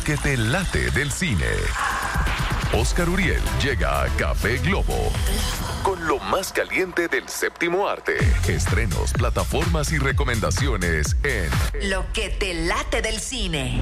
que te late del cine. Oscar Uriel llega a Café Globo con lo más caliente del séptimo arte. Estrenos, plataformas y recomendaciones en Lo que te late del cine.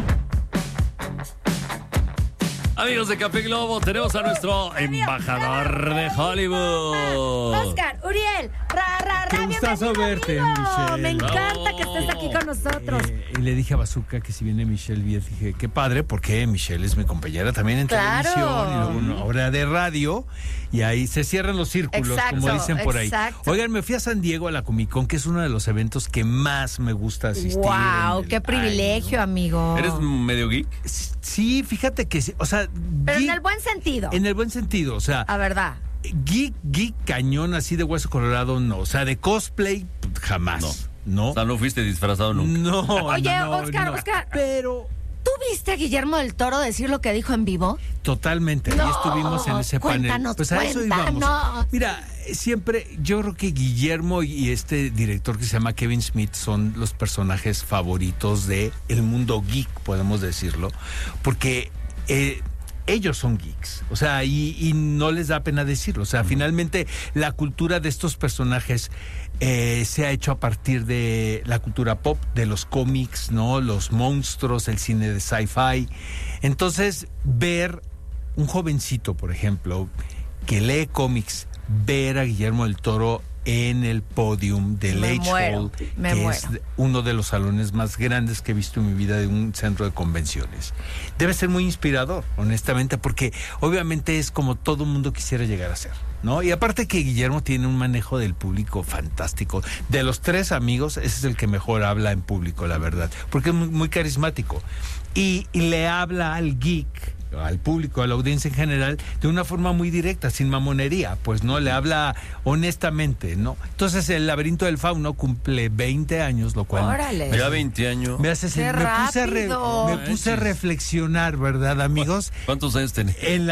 Amigos de Café Globo, tenemos a nuestro embajador de Hollywood. Oscar, Uriel, Qué gustazo verte, Michelle. Me encanta Bravo. que estés aquí con nosotros. Y le dije a Bazooka que si viene Michelle Viet, dije, qué padre, porque Michelle es mi compañera también en Claro. televisión y luego una obra de radio, y ahí se cierran los círculos, Exacto, como dicen por ahí. exacto. Oigan, me fui a San Diego a la Comic Con, que es uno de los eventos que más me gusta asistir. Wow, en el qué privilegio, amigo. ¿Eres medio geek? año. Sí, fíjate que sí, o sea, Pero en geek- el buen sentido. en el buen sentido, o sea, A verdad. geek cañón así de hueso colorado, no, o sea, de cosplay, jamás, ¿no? O sea, no fuiste disfrazado nunca. No, Oye, no, Oscar, no. Oscar. Pero ¿Tú viste a Guillermo del Toro decir lo que dijo en vivo? totalmente, ahí No, estuvimos en ese panel. cuéntanos, Pues a eso íbamos. cuéntanos. Mira, siempre, yo creo que Guillermo y este director que se llama Kevin Smith son los personajes favoritos de el mundo geek, podemos decirlo, porque ellos son geeks, o sea, y no les da pena decirlo, o sea, finalmente la cultura de estos personajes se ha hecho a partir de la cultura pop, de los cómics, ¿no? Los monstruos, el cine de sci-fi. Entonces, ver un jovencito, por ejemplo, que lee cómics, ver a Guillermo del Toro en el podium del Me Age muero, Hall, me que muero. es uno de los salones más grandes que he visto en mi vida de un centro de convenciones. Debe ser muy inspirador, honestamente, porque obviamente es como todo mundo quisiera llegar a ser, ¿no? Y aparte que Guillermo tiene un manejo del público fantástico. De los tres amigos, ese es el que mejor habla en público, la verdad, porque es muy, muy carismático. Y le habla al geek, al público, a la audiencia en general, de una forma muy directa, sin mamonería, pues no, le habla honestamente, ¿no? Entonces el Laberinto del Fauno cumple 20 años, lo cual Órale. Ya 20 años. me hace ¡Qué me puse a rápido! me puse a reflexionar, ¿verdad, amigos? ¿Cuántos años tenés? En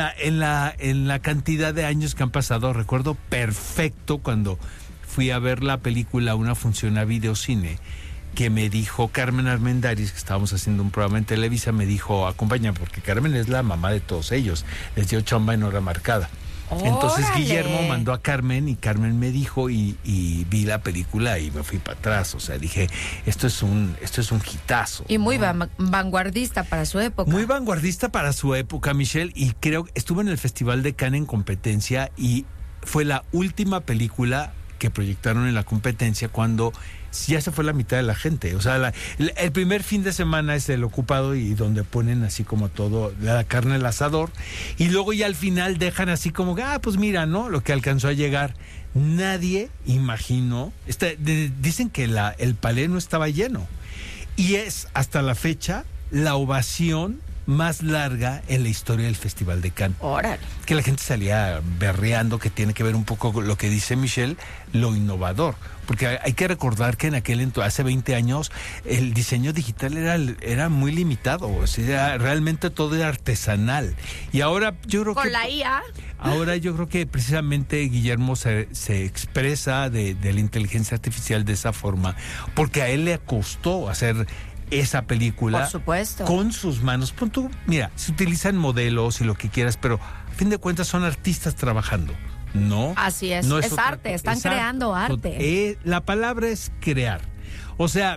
la cantidad de años que han pasado. Recuerdo perfecto cuando fui a ver la película, una función a videocine, que me dijo Carmen Armendáriz, que estábamos haciendo un programa en Televisa, me dijo, acompaña, porque Carmen es la mamá de todos ellos, les dio chamba en hora marcada. Entonces ¡Órale! Guillermo mandó a Carmen y Carmen me dijo y vi la película y me fui para atrás, o sea, dije, esto es un hitazo. Y muy vanguardista para su época. Muy vanguardista para su época, Michelle, y creo que estuvo en el Festival de Cannes en competencia y fue la última película que proyectaron en la competencia cuando ya se fue la mitad de la gente. O sea, el primer fin de semana es el ocupado y donde ponen así como todo, la carne al asador, y luego ya al final dejan así como, pues mira, ¿no? Lo que alcanzó a llegar. Nadie imaginó, dicen que el palé no estaba lleno, y es hasta la fecha la ovación más larga en la historia del Festival de Cannes. Órale. Que la gente salía berreando, que tiene que ver un poco con lo que dice Michelle, lo innovador. Porque hay que recordar que hace 20 años, el diseño digital era muy limitado. O sea, realmente todo era artesanal. Y ahora yo creo que... Con la IA. Ahora yo creo que precisamente Guillermo se expresa de la inteligencia artificial de esa forma, porque a él le costó hacer esa película. Por supuesto. Con sus manos. Mira, se utilizan modelos y lo que quieras, pero a fin de cuentas son artistas trabajando, ¿no? Así es. No Es otra arte, cosa. están Exacto. creando arte. La palabra es crear. O sea,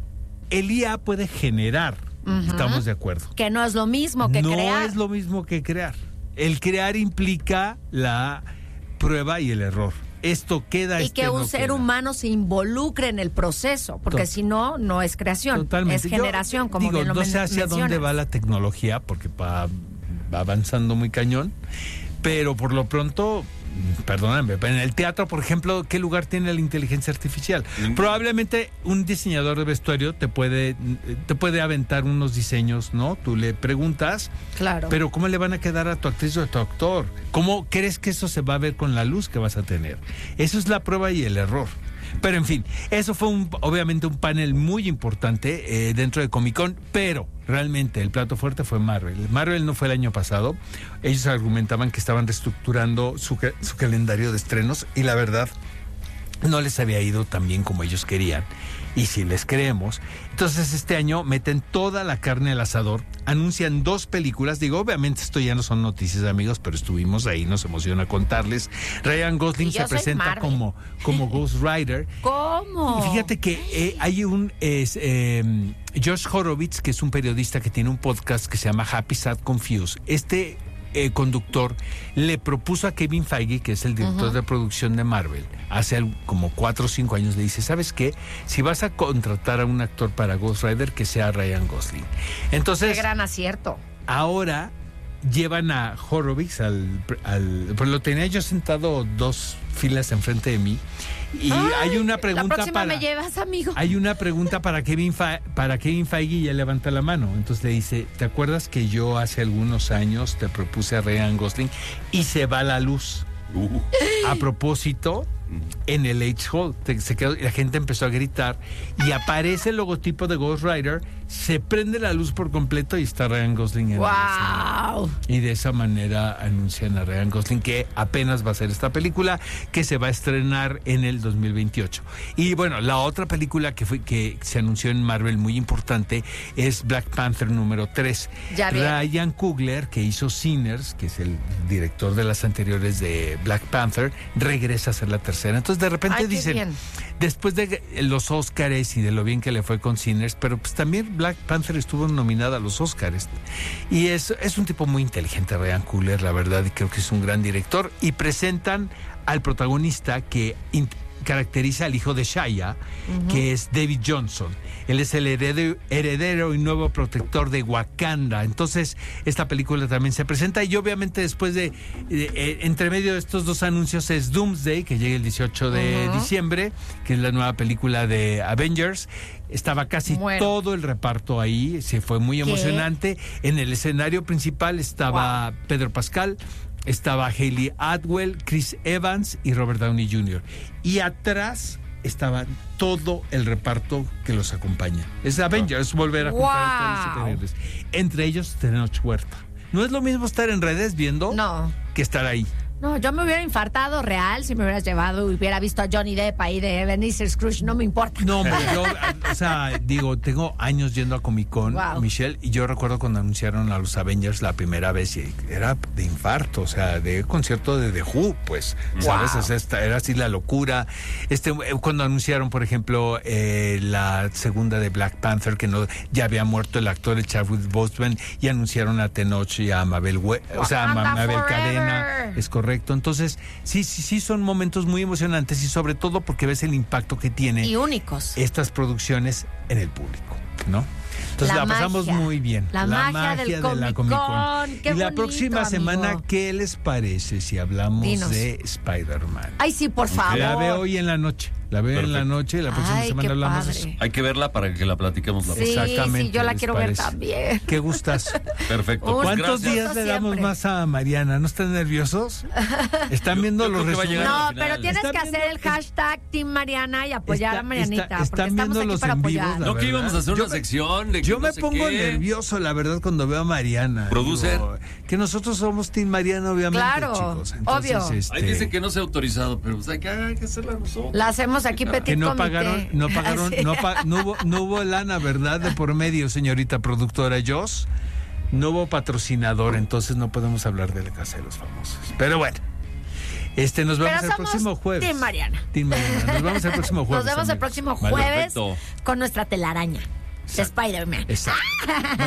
el IA puede generar. Estamos de acuerdo. Que no es lo mismo que no crear. es lo mismo que crear. El crear implica la prueba y el error. Esto queda. Y que un no ser queda. humano se involucre en el proceso, porque si no, no es creación, Totalmente. es generación, como digo, bien lo no sé hacia mencionas. dónde va la tecnología, porque va avanzando muy cañón, pero por lo pronto, perdóname, en el teatro, por ejemplo, ¿qué lugar tiene la inteligencia artificial? Probablemente un diseñador de vestuario te puede aventar unos diseños, ¿no? Tú le preguntas, Claro. pero ¿cómo le van a quedar a tu actriz o a tu actor? ¿Cómo crees que eso se va a ver con la luz que vas a tener? Eso es la prueba y el error. Pero en fin, eso fue obviamente un panel muy importante dentro de Comic Con, pero realmente el plato fuerte fue Marvel. Marvel no fue el año pasado. Ellos argumentaban que estaban reestructurando su calendario de estrenos y la verdad no les había ido tan bien como ellos querían. Y si les creemos, entonces este año meten toda la carne al asador, anuncian 2 películas, digo, obviamente esto ya no son noticias, amigos, pero estuvimos ahí, nos emociona contarles. Ryan Gosling se presenta como Ghost Rider. ¿Cómo? Y fíjate que hay Josh Horowitz, que es un periodista que tiene un podcast que se llama Happy, Sad, Confused. Este conductor le propuso a Kevin Feige, que es el director de producción de Marvel, hace como 4 o 5 años, le dice, ¿sabes qué? Si vas a contratar a un actor para Ghost Rider, que sea Ryan Gosling. Entonces, qué gran acierto. Ahora llevan a Horowitz pues lo tenía yo sentado 2 filas enfrente de mí. Y hay una pregunta la próxima me llevas, amigo. Hay una pregunta para Kevin Feige y él levanta la mano. Entonces le dice, ¿te acuerdas que yo hace algunos años te propuse a Ryan Gosling y se va la luz? A propósito, en el H Hall la gente empezó a gritar y aparece el logotipo de Ghost Rider, se prende la luz por completo y está Ryan Gosling en el escenario. Y de esa manera anuncian a Ryan Gosling que apenas va a ser esta película, que se va a estrenar en el 2028. Y bueno, la otra película que se anunció en Marvel muy importante es Black Panther número 3. Ryan Coogler, que hizo Sinners, que es el director de las anteriores de Black Panther, regresa a hacer la tercera. Entonces de repente dicen, después de los Óscares y de lo bien que le fue con Sinners, pero pues también Black Panther estuvo nominada a los Óscares. Y es un tipo muy inteligente, Ryan Coogler, la verdad, y creo que es un gran director. Y presentan al protagonista que caracteriza al hijo de Shia, que es David Johnson. Él es el heredero y nuevo protector de Wakanda. Entonces, esta película también se presenta y obviamente después entre medio de estos 2 anuncios es Doomsday, que llega el 18 de diciembre, que es la nueva película de Avengers. Estaba casi todo el reparto ahí, se fue muy emocionante. En el escenario principal estaba Pedro Pascal, estaba Hayley Atwell, Chris Evans y Robert Downey Jr. Y atrás estaba todo el reparto que los acompaña. Es Avengers, volver a juntar a todos los superhéroes. Entre ellos, Tenoch Huerta. No es lo mismo estar en redes viendo que estar ahí. No, yo me hubiera infartado real si me hubieras llevado y hubiera visto a Johnny Depp ahí de Ebenezer Scrooge, no me importa. No, hombre, yo, tengo años yendo a Comic Con, Michelle, y yo recuerdo cuando anunciaron a los Avengers la primera vez, y era de infarto, de concierto de The Who, pues, ¿sabes? O sea, era así la locura. Cuando anunciaron, por ejemplo, la segunda de Black Panther, que ya había muerto el actor, el Chadwick Boseman, y anunciaron a Tenoch y a Mabel Cadena, es correcto. Entonces, sí, son momentos muy emocionantes y sobre todo porque ves el impacto que tienen y únicos estas producciones en el público, ¿no? Entonces la pasamos muy bien. La magia de la Comic Con. Y la próxima semana, ¿qué les parece si hablamos de Spider-Man? Ay, sí, por favor. La veo hoy en la noche. La próxima semana hablamos de eso. Hay que verla para que la platiquemos la próxima. Exactamente. Sí, yo la quiero ver también. ¿Qué gustas? Perfecto. ¿Cuántos días le damos más a Mariana? ¿No están nerviosos? ¿Están viendo los resúmenes? No, pero tienes que hacer el hashtag Team Mariana y apoyar a Marianita. Están viendo los en vivos. No, que íbamos a hacer una sección de yo me pongo nervioso, la verdad, cuando veo a Mariana. Producer. Que nosotros somos Team Mariana, obviamente, chicos. Entonces, obvio. Ahí dice que no se ha autorizado, pero hay que hacerla nosotros. La hacemos aquí petit que no pagaron, no hubo lana, ¿verdad? De por medio, señorita productora Joss. No hubo patrocinador, entonces no podemos hablar de la Casa de los Famosos. Pero bueno. Nos vemos el próximo jueves. Team Mariana. Nos vemos el próximo jueves. Nos vemos el próximo jueves con nuestra telaraña de Spider-Man. Exacto.